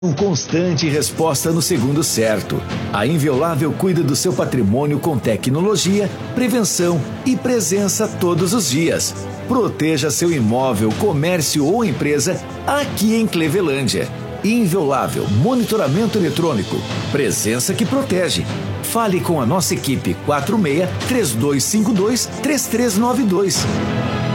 Constante resposta no segundo certo. A Inviolável cuida do seu patrimônio com tecnologia, prevenção e presença todos os dias. Proteja seu imóvel, comércio ou empresa aqui em Clevelândia. Inviolável, monitoramento eletrônico, presença que protege. Fale com a nossa equipe 46-3252-3392.